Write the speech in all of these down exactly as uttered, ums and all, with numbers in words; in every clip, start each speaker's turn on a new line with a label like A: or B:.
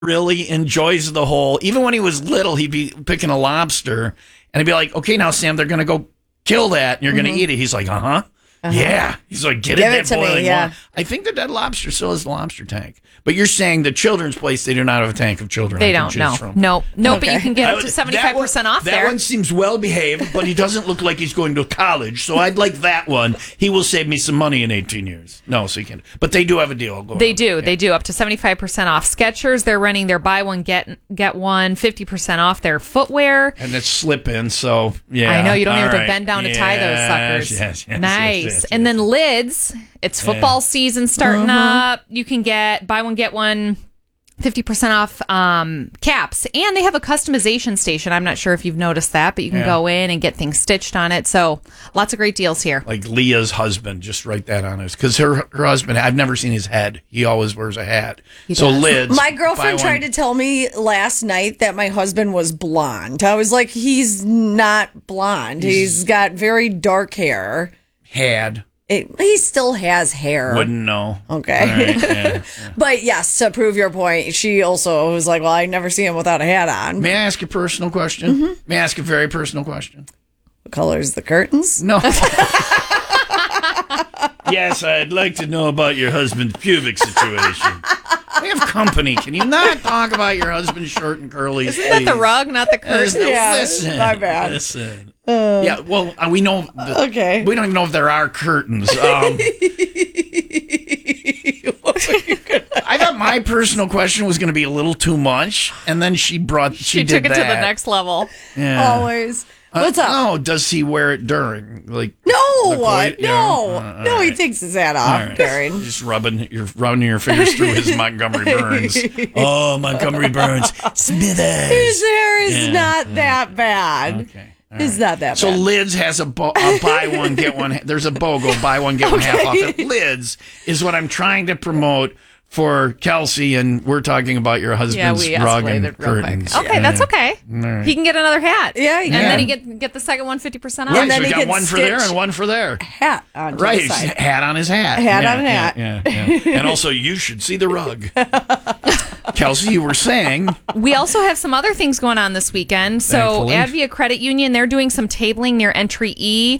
A: really enjoys the whole. Even when he was little, he'd be picking a lobster, and he'd be like, "Okay, now Sam, they're gonna go kill that, and you're gonna
B: Mhm.
A: eat it." He's like, "Uh huh."
B: Uh-huh.
A: Yeah. He's like, get
B: Give
A: it,
B: it to me,
A: boiling
B: yeah.
A: water. I think the Dead Lobster still has the lobster tank. But you're saying the children's place, they do not have a tank of children.
C: They
A: I can
C: don't,
A: choose
C: no.
A: From.
C: No, no, but
B: Okay.
C: you can get
A: I
C: up
A: would-
C: to
A: that
C: seventy-five percent
A: one-
C: off
A: that
C: there.
A: one seems well behaved, but he doesn't look like he's going to college. So I'd like that one. He will save me some money in eighteen years. No, so he can. But they do have a deal going
C: They
A: on.
C: do.
A: Yeah.
C: They do up to seventy-five percent off. Skechers, they're running their buy one, get get one, fifty percent off their footwear.
A: And it's slip in, so yeah.
C: I know, you don't
A: All
C: even have
A: right.
C: to bend down to tie those
A: Yes,
C: suckers.
A: Yes, yes,
C: nice.
A: yes, yes,
C: and
A: yes.
C: then lids, it's football season starting up. You can get buy one, get one. fifty percent off um, caps, and they have a customization station. I'm not sure if you've noticed that, but you can
A: Yeah.
C: go in and get things stitched on it. So lots of great deals here.
A: Like Leah's husband, just write that on us. Because her, her husband, I've never seen his head. He always wears a hat. So
C: does.
A: lids.
B: My
A: buy
B: girlfriend
A: one-
B: tried to tell me last night that my husband was blonde. I was like, he's not blonde. he's got very dark hair.
A: Had.
B: It, he still has hair.
A: Wouldn't know.
B: Okay.
A: All right, yeah.
B: But yes, to prove your point, she also was like, well, I never see him without a hat on.
A: May I ask a personal question?
B: Mm-hmm.
A: May I ask a very personal question?
B: What color is the curtains?
A: No. Yes, I'd like to know about your husband's pubic situation. We have company. Can you not talk about your husband's short and curly?
C: Isn't that the rug, not the curtain?
B: Yeah,
A: listen,
B: my bad.
A: Listen. yeah, well, uh, we know. The,
B: Okay.
A: We don't even know if there are curtains. Um, I thought my personal question was going to be a little too much, and then she brought. She,
C: She
A: did
C: took it to the
A: that.
C: next level.
A: Yeah.
B: Always.
A: Uh,
B: What's up?
A: No, does he wear it during? Like
B: No,
A: the coit- yeah,
B: no,
A: uh,
B: no.
A: all
B: He
A: right.
B: takes his hat
A: All
B: off,
A: right.
B: Karen.
A: Just rubbing your rubbing your fingers through his Montgomery Burns. Oh, Montgomery Burns, Smithers.
B: His hair is
A: Yeah,
B: not that bad.
A: Okay.
B: It's not that
A: So
B: bad.
A: Lids has a, bo- a buy one get one. There's a BOGO buy one get one half off. At Lids is what I'm trying to promote for Kelsey, and we're talking about your
C: Yeah,
A: husband's
C: we
A: rug
C: escalated
A: and
C: real quick.
A: curtains.
C: Okay, that's okay.
A: right.
C: He can get another hat.
B: Yeah, he
C: and
B: can.
C: then he get get the second one fifty percent off.
A: Right,
B: And then
A: so we
B: he
A: got
B: can
A: one for there
B: stitch-
A: and one for there.
B: hat on
A: Right,
B: the side.
A: hat on his hat.
B: Hat
A: Yeah,
B: on
A: yeah,
B: hat.
A: Yeah, yeah. And also, you should see the rug. Kelsey, you were saying.
C: We also have some other things going on this weekend. So,
A: Thankfully.
C: Advia Credit Union, they're doing some tabling near Entry E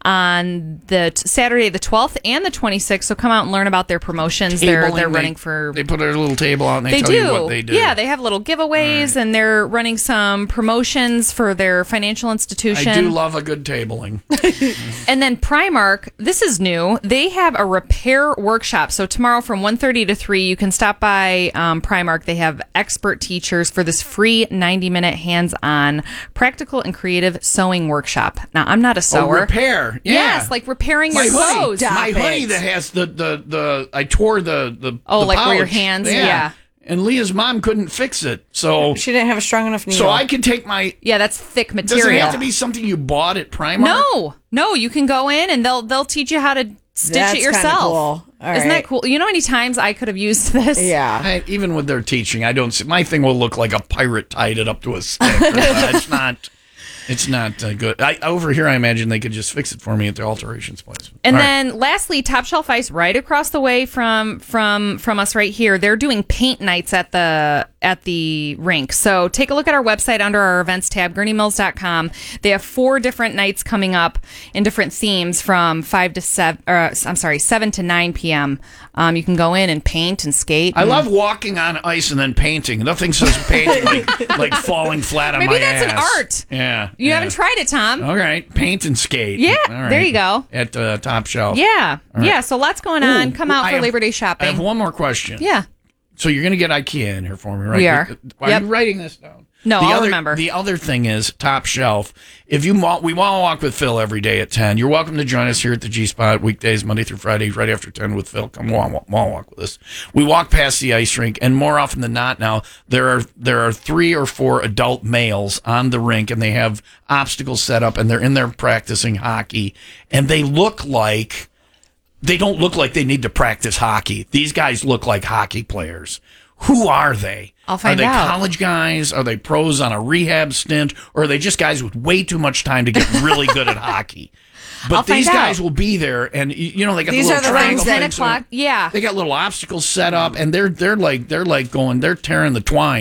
C: on the t- Saturday the twelfth and the twenty-sixth. So, come out and learn about their promotions. They're
A: Tabling,
C: they're
A: they-
C: running for.
A: They put a little table out and they,
C: They
A: tell
C: do.
A: you what they do.
C: Yeah, they have little giveaways and they're running some promotions for their financial institution.
A: I do love a good tabling.
C: And then Primark, this is new. They have a repair workshop. So tomorrow from one thirty to three, you can stop by um, Primark. They have expert teachers for this free ninety minute hands-on practical and creative sewing workshop. Now, I'm not a
A: Oh,
C: sewer.
A: repair. Yeah.
C: Yes, like repairing
A: my
C: your
A: hoodie,
C: clothes.
A: my
B: Stop
A: hoodie
B: it.
A: that has the, the, the I tore the, the
C: Oh,
A: the
C: like where your
A: pouch.
C: hands- yeah.
A: And Leah's mom couldn't fix it. So
B: She didn't have a strong enough needle.
A: so I could take my
C: Yeah, that's thick
A: does it
C: material.
A: have to be something you bought at Primark?
C: No, no, you can go in and they'll they'll teach you how to stitch
B: That's
C: it
B: kinda
C: yourself.
B: cool. All
C: Isn't
B: right.
C: that cool? You know how many times I could have used this?
B: Yeah.
A: I, even with their teaching, I don't see my thing will look like a pirate tied it up to a stick. It's not it's not uh, good. I over here I imagine they could just fix it for me at the alterations place.
C: And
A: All right.
C: then lastly, Top Shelf Ice right across the way from from from us right here. They're doing paint nights at the at the rink. So take a look at our website under our events tab, gurney mills dot com. They have four different nights coming up in different themes from five to seven or I'm sorry, seven to nine p.m. Um, you can go in and paint and skate.
A: I
C: and-
A: love walking on ice and then painting. Nothing says painting like, like falling flat on
C: Maybe
A: my
C: that's an
A: ass.
C: art.
A: Yeah.
C: You
A: yeah.
C: haven't tried it, Tom.
A: All right, paint and skate.
C: Yeah,
A: All right.
C: there you go.
A: At uh, Top Shelf.
C: Yeah.
A: right.
C: Yeah, so lots going on.
A: Ooh,
C: Come out
A: I
C: for
A: have-
C: Labor Day
A: I
C: shopping.
A: have one more question.
C: Yeah.
A: So you're going to get IKEA in here for me, right?
C: We are.
A: Are
C: Yep.
A: you writing this down?
C: No,
A: the
C: I'll
A: other,
C: remember.
A: The other thing is Top Shelf. If you want, we want to walk with Phil every day at ten. You're welcome to join us here at the G Spot weekdays, Monday through Friday, right after ten with Phil. Come on, walk, walk with us. We walk past the ice rink, and more often than not, now there are there are three or four adult males on the rink, and they have obstacles set up, and they're in there practicing hockey, and they look like. They don't look like they need to practice hockey. These guys look like hockey players. Who are they?
C: I'll find
A: Are they
C: out.
A: college guys? Are they pros on a rehab stint? Or are they just guys with way too much time to get really good at hockey? But
C: I'll
A: these
C: find
A: guys
C: out.
A: will be there, and y- you know they got
B: These
A: the
B: are
A: little
B: the
A: triangle
B: things
C: ten
A: things,
C: o'clock. Yeah.
A: They got little obstacles set up, and they're they're like they're like going, they're tearing the twine.